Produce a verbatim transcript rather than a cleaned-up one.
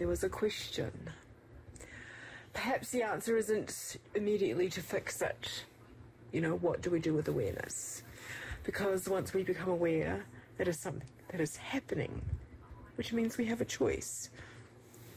there was a question. Perhaps the answer isn't immediately to fix it. You know, what do we do with awareness? Because once we become aware, that is something that is happening, which means we have a choice.